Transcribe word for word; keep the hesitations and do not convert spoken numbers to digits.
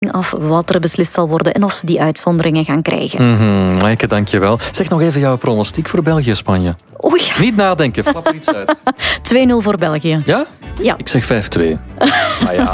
af wat er beslist zal worden en of ze die uitzonderingen gaan krijgen. Mm-hmm, Maaike, dank je wel. Zeg nog even jouw pronostiek voor België-Spanje. Oei. Niet nadenken, flap er iets uit. twee nul voor België. Ja? Ja. Ik zeg vijf twee. Ah ja.